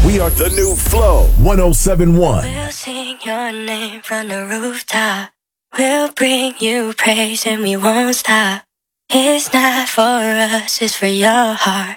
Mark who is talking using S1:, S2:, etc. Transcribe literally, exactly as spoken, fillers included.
S1: We are the new Flow one oh seven point one.
S2: We'll sing your name from the rooftop. We'll bring you praise and we won't stop. It's not for us, it's for your heart.